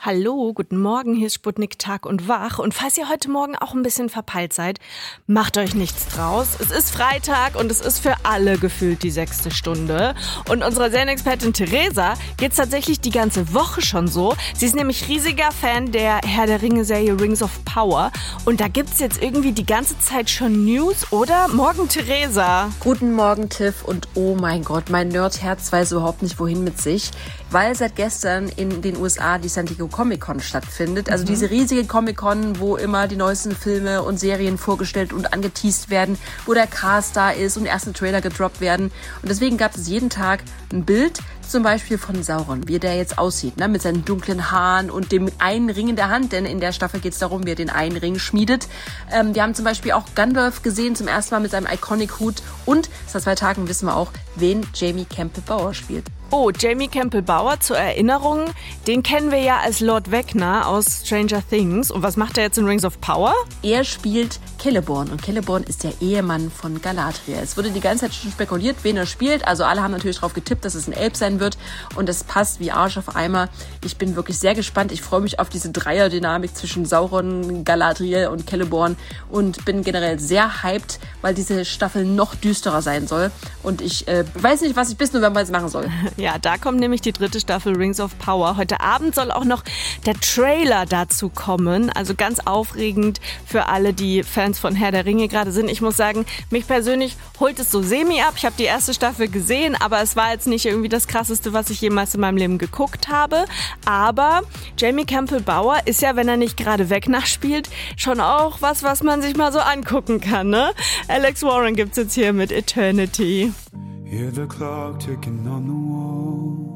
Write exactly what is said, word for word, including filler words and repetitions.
Hallo, guten Morgen, hier ist Sputnik Tag und Wach. Und falls ihr heute Morgen auch ein bisschen verpeilt seid, macht euch nichts draus. Es ist Freitag und es ist für alle gefühlt die sechste Stunde. Und unserer Serienexpertin Theresa geht's tatsächlich die ganze Woche schon so. Sie ist nämlich riesiger Fan der Herr der Ringe-Serie Rings of Power. Und da gibt's jetzt irgendwie die ganze Zeit schon News, oder? Morgen, Theresa. Guten Morgen, Tiff. Und oh mein Gott, mein Nerdherz weiß überhaupt nicht, wohin mit sich. Weil seit gestern in den U S A die San Diego Comic-Con stattfindet. Also mhm. diese riesige Comic-Con, wo immer die neuesten Filme und Serien vorgestellt und angeteased werden, wo der Cast da ist und erste Trailer gedroppt werden. Und deswegen gab es jeden Tag ein Bild, zum Beispiel von Sauron, wie der jetzt aussieht, ne? Mit seinen dunklen Haaren und dem einen Ring in der Hand, denn in der Staffel geht es darum, wie er den einen Ring schmiedet. Ähm, wir haben zum Beispiel auch Gandalf gesehen, zum ersten Mal mit seinem Iconic-Hut, und seit zwei Tagen wissen wir auch, wen Jamie Campbell Bower spielt. Oh, Jamie Campbell Bower, zur Erinnerung, den kennen wir ja als Lord Vecna aus Stranger Things. Und was macht er jetzt in Rings of Power? Er spielt Celeborn, und Celeborn ist der Ehemann von Galadriel. Es wurde die ganze Zeit schon spekuliert, wen er spielt. Also alle haben natürlich darauf getippt, dass es ein Elb sein wird, und das passt wie Arsch auf Eimer. Ich bin wirklich sehr gespannt. Ich freue mich auf diese Dreierdynamik zwischen Sauron, Galadriel und Celeborn und bin generell sehr hyped, weil diese Staffel noch düsterer sein soll. Und ich äh, weiß nicht, was ich bis November jetzt machen soll. Ja, da kommt nämlich die dritte Staffel Rings of Power. Heute Abend soll auch noch der Trailer dazu kommen. Also ganz aufregend für alle, die Fans von Herr der Ringe gerade sind. Ich muss sagen, mich persönlich holt es so semi ab. Ich habe die erste Staffel gesehen, aber es war jetzt nicht irgendwie das Krasseste, was ich jemals in meinem Leben geguckt habe. Aber Jamie Campbell Bower ist ja, wenn er nicht gerade Vecna spielt, schon auch was, was man sich mal so angucken kann, ne? Alex Warren gibt's jetzt hier mit Eternity. Hear the clock ticking on the wall.